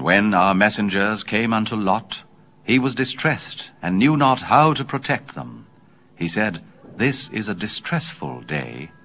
And when our messengers came unto Lot, he was distressed, and knew not how to protect them. He said, This is a distressful day.